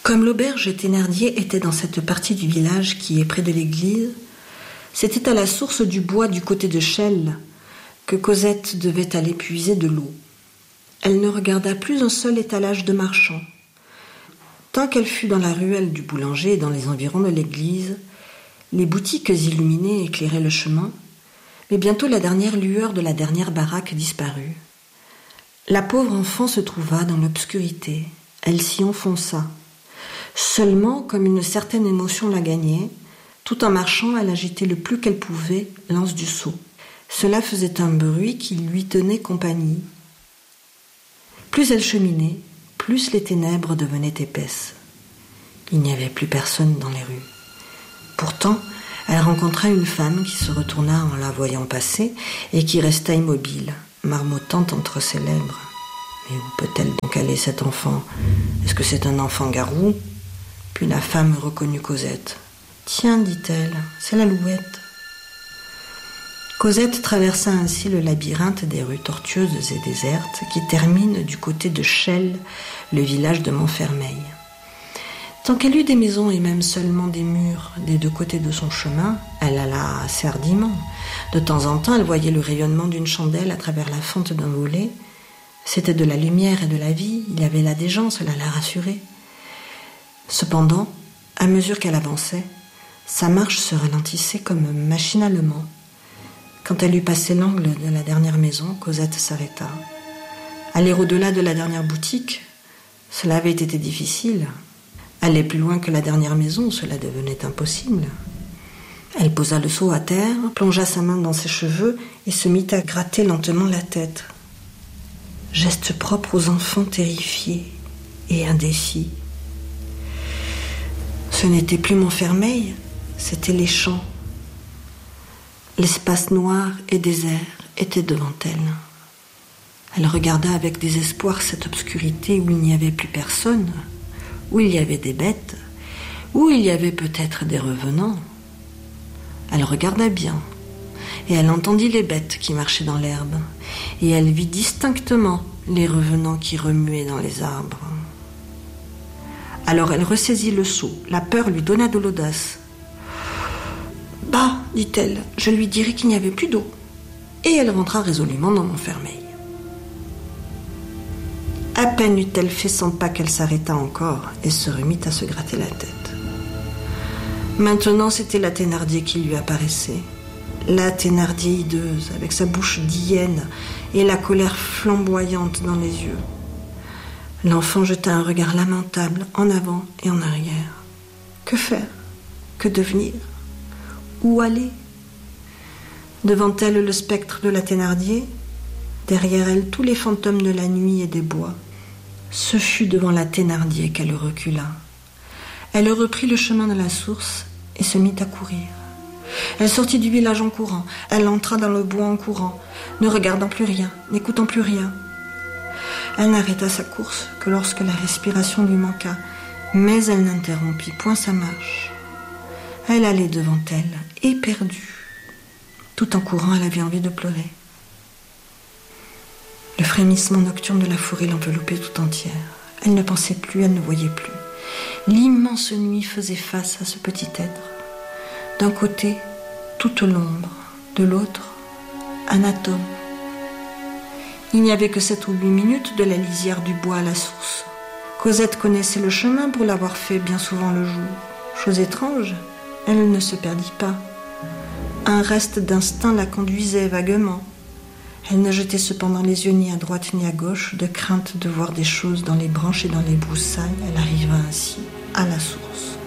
Comme l'auberge Thénardier était dans cette partie du village qui est près de l'église, c'était à la source du bois du côté de Chelles que Cosette devait aller puiser de l'eau. Elle ne regarda plus un seul étalage de marchand. Tant qu'elle fut dans la ruelle du boulanger et dans les environs de l'église, les boutiques illuminées éclairaient le chemin, mais bientôt la dernière lueur de la dernière baraque disparut. La pauvre enfant se trouva dans l'obscurité. Elle s'y enfonça. Seulement, comme une certaine émotion la gagnait, tout en marchant, elle agitait le plus qu'elle pouvait l'anse du seau. Cela faisait un bruit qui lui tenait compagnie. Plus elle cheminait, plus les ténèbres devenaient épaisses. Il n'y avait plus personne dans les rues. Pourtant, elle rencontra une femme qui se retourna en la voyant passer et qui resta immobile, marmottant entre ses lèvres. Mais où peut-elle donc aller, cet enfant ? Est-ce que c'est un enfant garou ? Puis la femme reconnut Cosette. « Tiens, dit-elle, c'est l'Alouette. » Cosette traversa ainsi le labyrinthe des rues tortueuses et désertes qui terminent du côté de Chelles, le village de Montfermeil. Tant qu'elle eut des maisons et même seulement des murs des deux côtés de son chemin, elle alla assez hardiment. De temps en temps, elle voyait le rayonnement d'une chandelle à travers la fente d'un volet. C'était de la lumière et de la vie, il y avait là des gens, cela la rassurait. Cependant, à mesure qu'elle avançait, sa marche se ralentissait comme machinalement. Quand elle eut passé l'angle de la dernière maison, Cosette s'arrêta. Aller au-delà de la dernière boutique, cela avait été difficile. Aller plus loin que la dernière maison, cela devenait impossible. Elle posa le seau à terre, plongea sa main dans ses cheveux et se mit à gratter lentement la tête. Geste propre aux enfants terrifiés et indécis. Ce n'était plus Montfermeil, c'était les champs. L'espace noir et désert était devant elle. Elle regarda avec désespoir cette obscurité où il n'y avait plus personne, où il y avait des bêtes, où il y avait peut-être des revenants. Elle regarda bien, et elle entendit les bêtes qui marchaient dans l'herbe, et elle vit distinctement les revenants qui remuaient dans les arbres. Alors elle ressaisit le seau, la peur lui donna de l'audace. « Bah, dit-elle, je lui dirai qu'il n'y avait plus d'eau. » Et elle rentra résolument dans Montfermeil. À peine eut-elle fait 100 pas qu'elle s'arrêta encore et se remit à se gratter la tête. Maintenant, c'était la Thénardier qui lui apparaissait. La Thénardier hideuse, avec sa bouche d'hyène et la colère flamboyante dans les yeux. L'enfant jeta un regard lamentable en avant et en arrière. Que faire ? Que devenir ? Où aller ? Devant elle, le spectre de la Thénardier, derrière elle, tous les fantômes de la nuit et des bois. Ce fut devant la Thénardier qu'elle recula. Elle reprit le chemin de la source et se mit à courir. Elle sortit du village en courant, elle entra dans le bois en courant, ne regardant plus rien, n'écoutant plus rien. Elle n'arrêta sa course que lorsque la respiration lui manqua, mais elle n'interrompit point sa marche. Elle allait devant elle, éperdue. Tout en courant, elle avait envie de pleurer. Le frémissement nocturne de la forêt l'enveloppait tout entière. Elle ne pensait plus, elle ne voyait plus. L'immense nuit faisait face à ce petit être. D'un côté, toute l'ombre, de l'autre, un atome. Il n'y avait que 7 ou 8 minutes de la lisière du bois à la source. Cosette connaissait le chemin pour l'avoir fait bien souvent le jour. Chose étrange, elle ne se perdit pas. Un reste d'instinct la conduisait vaguement. Elle ne jetait cependant les yeux ni à droite ni à gauche, de crainte de voir des choses dans les branches et dans les broussailles. Elle arriva ainsi à la source.